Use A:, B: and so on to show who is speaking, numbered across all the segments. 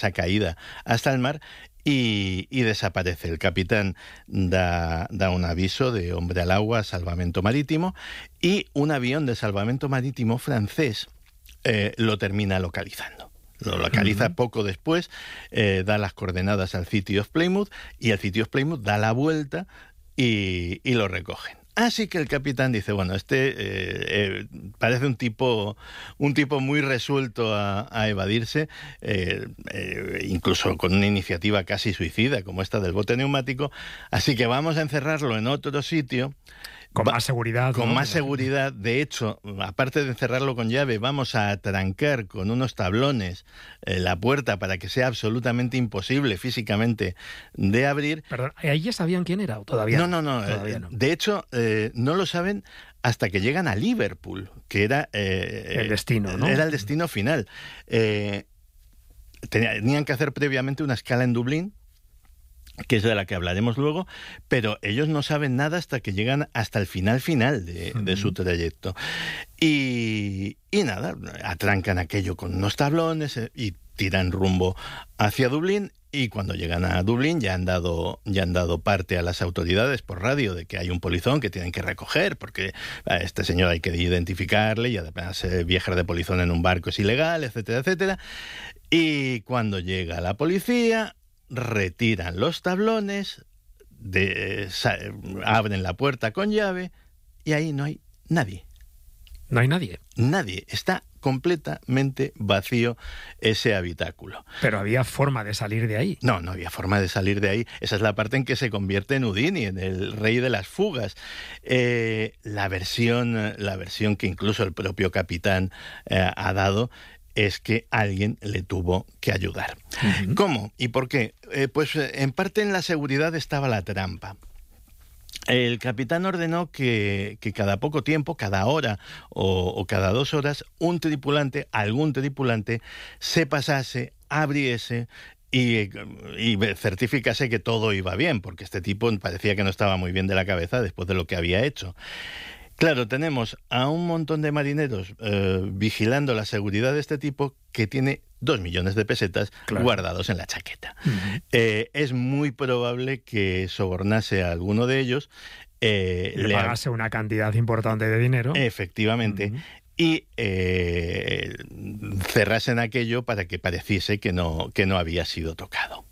A: esa caída hasta el mar y desaparece. El capitán da un aviso de hombre al agua, salvamento marítimo, y un avión de salvamento marítimo francés lo termina localizando. Lo localiza poco después, da las coordenadas al City of Plymouth, y el City of Plymouth da la vuelta y lo recogen. Así que el capitán dice, bueno, parece un tipo muy resuelto a evadirse, incluso con una iniciativa casi suicida como esta del bote neumático, así que vamos a encerrarlo en otro sitio.
B: Con más seguridad.
A: Con
B: ¿no?
A: más seguridad. De hecho, aparte de encerrarlo con llave, vamos a atrancar con unos tablones la puerta para que sea absolutamente imposible físicamente de abrir.
B: Perdón, ¿ahí ya sabían quién era o todavía
A: no?
B: Todavía no.
A: De hecho, no lo saben hasta que llegan a Liverpool, que era...
B: el destino, ¿no?
A: Era el destino final. Tenían que hacer previamente una escala en Dublín, que es de la que hablaremos luego, pero ellos no saben nada hasta que llegan hasta el final de su trayecto. Y nada, atrancan aquello con unos tablones y tiran rumbo hacia Dublín, y cuando llegan a Dublín ya han dado parte a las autoridades por radio de que hay un polizón que tienen que recoger, porque a este señor hay que identificarle, y además viajar de polizón en un barco es ilegal, etcétera, etcétera. Y cuando llega la policía, retiran los tablones, abren la puerta con llave, y ahí no hay nadie.
B: No hay nadie.
A: Nadie. Está completamente vacío ese habitáculo.
B: Pero había forma de salir de ahí.
A: No había forma de salir de ahí. Esa es la parte en que se convierte en Houdini, en el rey de las fugas. La versión que incluso el propio capitán ha dado es que alguien le tuvo que ayudar. Uh-huh. ¿Cómo y por qué? Pues en parte en la seguridad estaba la trampa. El capitán ordenó que cada poco tiempo, cada hora o cada 2 horas, algún tripulante, se pasase, abriese y certificase que todo iba bien, porque este tipo parecía que no estaba muy bien de la cabeza después de lo que había hecho. Claro, tenemos a un montón de marineros vigilando la seguridad de este tipo, que tiene 2 millones de pesetas guardados en la chaqueta. Uh-huh. Es muy probable que sobornase a alguno de ellos.
B: Le pagase una cantidad importante de dinero.
A: Efectivamente. Uh-huh. Y cerrasen aquello para que pareciese que no había sido tocado.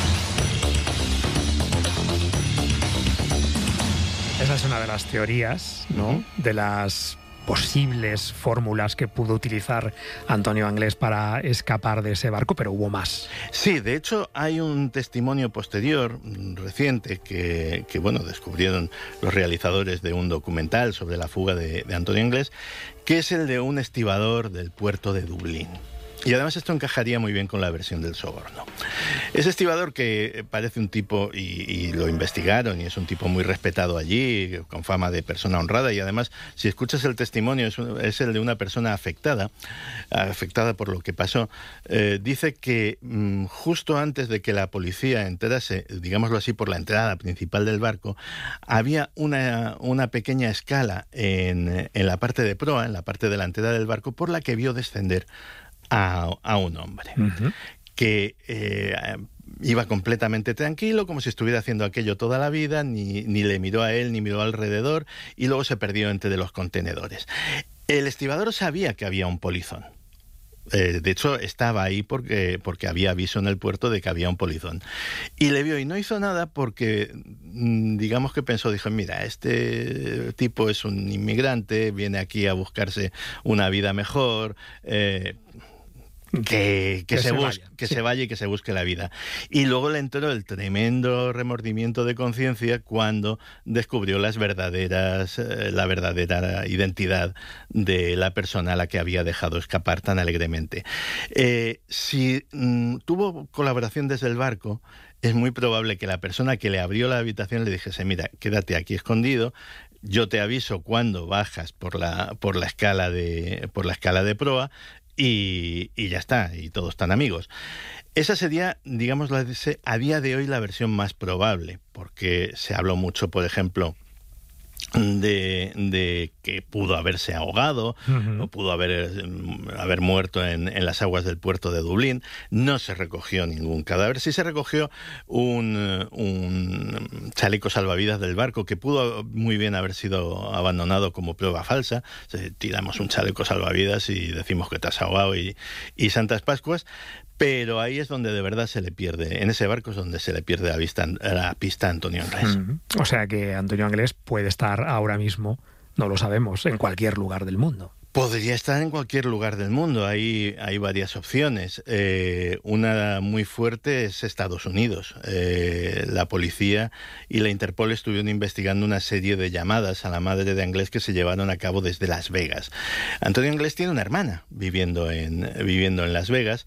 B: Esa es una de las teorías, ¿no? Uh-huh. De las posibles fórmulas que pudo utilizar Antonio Anglés para escapar de ese barco, pero hubo más.
A: Sí, de hecho hay un testimonio posterior, reciente, que descubrieron los realizadores de un documental sobre la fuga de Antonio Anglés, que es el de un estibador del puerto de Dublín. Y además esto encajaría muy bien con la versión del soborno. Ese estibador, que parece un tipo, y lo investigaron, y es un tipo muy respetado allí, con fama de persona honrada, y además, si escuchas el testimonio, es el de una persona afectada por lo que pasó. Dice que justo antes de que la policía entrase, digámoslo así, por la entrada principal del barco, había una pequeña escala en la parte de proa, en la parte delantera del barco, por la que vio descender a un hombre. Uh-huh. Que iba completamente tranquilo, como si estuviera haciendo aquello toda la vida, ni le miró a él, ni miró alrededor, y luego se perdió entre los contenedores. El estibador sabía que había un polizón. De hecho, estaba ahí porque había aviso en el puerto de que había un polizón. Y le vio y no hizo nada porque, digamos que dijo, mira, este tipo es un inmigrante, viene aquí a buscarse una vida mejor, que se vaya y que se busque la vida. Y luego le entró el tremendo remordimiento de conciencia cuando descubrió la verdadera identidad de la persona a la que había dejado escapar tan alegremente. Si tuvo colaboración desde el barco, es muy probable que la persona que le abrió la habitación le dijese, mira, quédate aquí escondido, yo te aviso cuando bajas por la escala de proa, y ya está, y todos están amigos. Esa sería, digamos, a día de hoy la versión más probable, porque se habló mucho, por ejemplo, de que pudo haberse ahogado o pudo haber muerto en las aguas del puerto de Dublín. No se recogió ningún cadáver. Sí se recogió un chaleco salvavidas del barco que pudo muy bien haber sido abandonado como prueba falsa. Tiramos un chaleco salvavidas y decimos que te has ahogado y Santas Pascuas. Pero ahí es donde de verdad se le pierde, en ese barco es donde se le pierde la pista a Antonio Anglés.
B: O sea que Antonio Anglés puede estar ahora mismo, no lo sabemos, en cualquier lugar del mundo.
A: Podría estar en cualquier lugar del mundo, hay varias opciones. Una muy fuerte es Estados Unidos. La policía y la Interpol estuvieron investigando una serie de llamadas a la madre de Anglés que se llevaron a cabo desde Las Vegas. Antonio Anglés tiene una hermana viviendo en Las Vegas,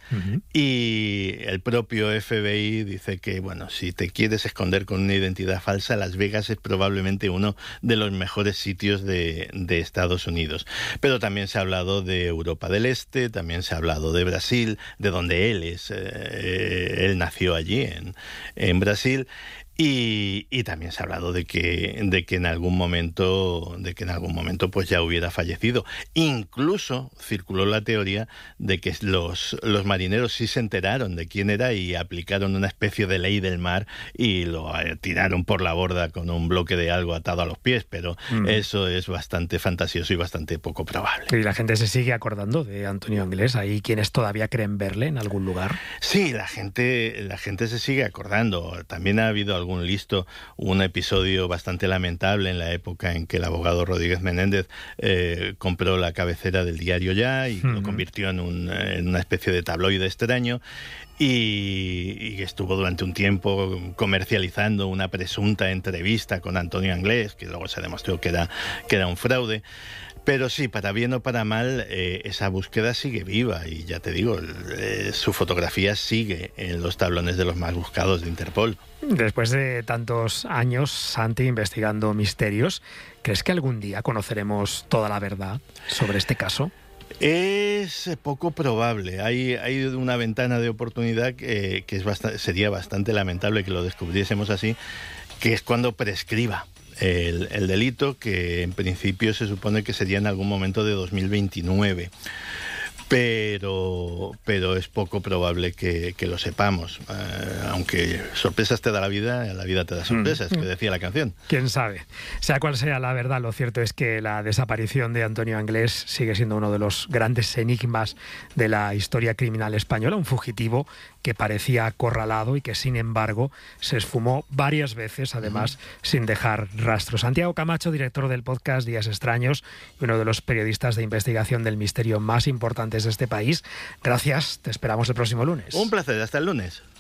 A: y el propio FBI dice que, bueno, si te quieres esconder con una identidad falsa, Las Vegas es probablemente uno de los mejores sitios de Estados Unidos. Pero también se ha hablado de Europa del Este, también se ha hablado de Brasil, de donde él es. Él nació allí, en Brasil. Y también se ha hablado de que en algún momento pues ya hubiera fallecido. Incluso circuló la teoría de que los marineros sí se enteraron de quién era y aplicaron una especie de ley del mar y lo tiraron por la borda con un bloque de algo atado a los pies, pero eso es bastante fantasioso y bastante poco probable.
B: ¿Y la gente se sigue acordando de Antonio Anglés? ¿Hay quienes todavía creen verle en algún lugar?
A: Sí, la gente se sigue acordando. También ha habido un episodio bastante lamentable en la época en que el abogado Rodríguez Menéndez compró la cabecera del diario Ya y lo convirtió en una especie de tabloide extraño, y estuvo durante un tiempo comercializando una presunta entrevista con Antonio Anglés, que luego se demostró que era un fraude. Pero sí, para bien o para mal, esa búsqueda sigue viva y ya te digo, su fotografía sigue en los tablones de los más buscados de Interpol.
B: Después de tantos años, Santi, investigando misterios, ¿crees que algún día conoceremos toda la verdad sobre este caso?
A: Es poco probable. Hay una ventana de oportunidad que sería bastante lamentable que lo descubriésemos así, que es cuando prescriba el delito, que en principio se supone que sería en algún momento de 2029. Pero es poco probable que lo sepamos, aunque sorpresas te da la vida te da sorpresas, que decía la canción.
B: ¿Quién sabe? Sea cual sea la verdad, lo cierto es que la desaparición de Antonio Anglés sigue siendo uno de los grandes enigmas de la historia criminal española, un fugitivo que parecía acorralado y que sin embargo se esfumó varias veces, además sin dejar rastro. Santiago Camacho, director del podcast Días Extraños y uno de los periodistas de investigación del misterio más importantes de este país. Gracias, te esperamos el próximo lunes.
A: Un placer, hasta el lunes.